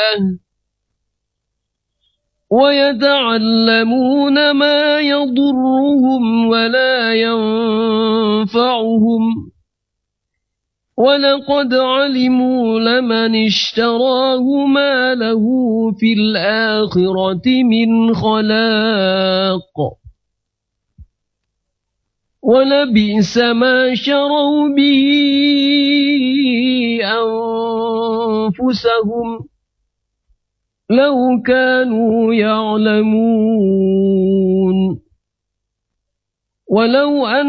ويتعلمون ما يضرهم ولا ينفعهم ولقد علموا لمن اشتراه ما له في الآخرة من خلاق ولبئس ما شروا به أنفسهم لو كانوا يعلمون ولو أن